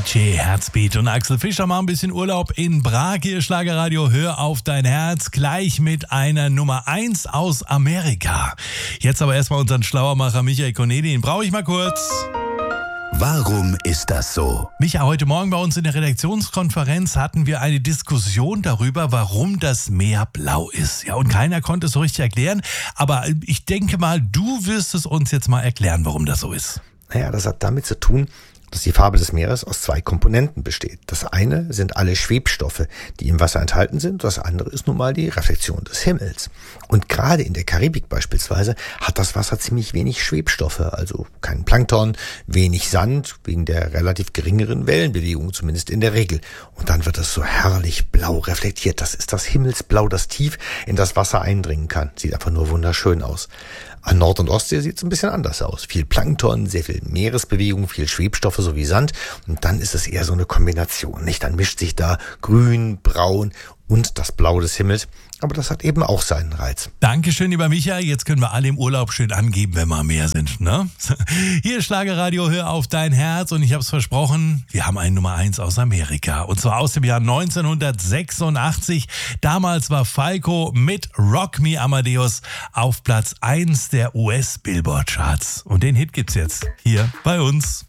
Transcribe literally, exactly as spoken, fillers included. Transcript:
J Herzbeat und Axel Fischer machen ein bisschen Urlaub in Prag. Hier Schlagerradio, hör auf dein Herz, gleich mit einer Nummer eins aus Amerika. Jetzt aber erstmal unseren Schlauermacher Michael Corneli, den brauche ich mal kurz. Warum ist das so? Micha, heute Morgen bei uns in der Redaktionskonferenz hatten wir eine Diskussion darüber, warum das Meer blau ist. Ja, und keiner konnte es so richtig erklären, aber ich denke mal, du wirst es uns jetzt mal erklären, warum das so ist. Naja, das hat damit zu tun, dass die Farbe des Meeres aus zwei Komponenten besteht. Das eine sind alle Schwebstoffe, die im Wasser enthalten sind. Das andere ist nun mal die Reflexion des Himmels. Und gerade in der Karibik beispielsweise hat das Wasser ziemlich wenig Schwebstoffe, also keinen Plankton, wenig Sand, wegen der relativ geringeren Wellenbewegung, zumindest in der Regel. Und dann wird es so herrlich blau reflektiert. Das ist das Himmelsblau, das tief in das Wasser eindringen kann. Sieht einfach nur wunderschön aus. An Nord- und Ostsee sieht es ein bisschen anders aus. Viel Plankton, sehr viel Meeresbewegung, viel Schwebstoffe sowie Sand. Und dann ist es eher so eine Kombination, nicht? Dann mischt sich da Grün, Braun und das Blau des Himmels. Aber das hat eben auch seinen Reiz. Dankeschön, lieber Micha. Jetzt können wir alle im Urlaub schön angeben, wenn wir am Meer sind, ne? Hier Schlagerradio, hör auf dein Herz. Und ich habe es versprochen, wir haben einen Nummer eins aus Amerika. Und zwar aus dem Jahr neunzehnhundertsechsundachtzig. Damals war Falco mit Rock Me Amadeus auf Platz eins der U S-Billboard-Charts. Und den Hit gibt's jetzt hier bei uns.